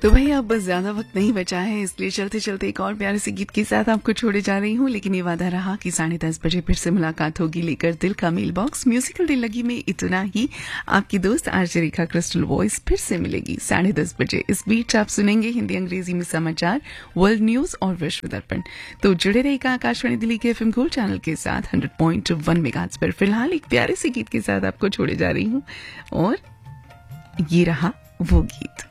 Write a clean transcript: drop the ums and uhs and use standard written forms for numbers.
तो भाई अब बस ज्यादा वक्त नहीं बचा है, इसलिए चलते चलते एक और प्यारे से गीत के साथ आपको छोड़े जा रही हूँ। लेकिन ये वादा रहा कि 10:30 बजे फिर से मुलाकात होगी, लेकर दिल का मेल बॉक्स म्यूजिकल दिल लगी में इतना ही। आपकी दोस्त आरजे रेखा क्रिस्टल वॉइस फिर से मिलेगी 10:30 बजे। इस बीच आप सुनेंगे हिंदी अंग्रेजी में समाचार, वर्ल्ड न्यूज और विश्व दर्पण। तो जुड़े रहेगा आकाशवाणी दिल्ली के FM गोल्ड चैनल के साथ 100.1 मेगाहर्ट्ज पर। फिलहाल एक प्यारे से गीत के साथ आपको छोड़े जा रही हूँ, और ये रहा वो गीत।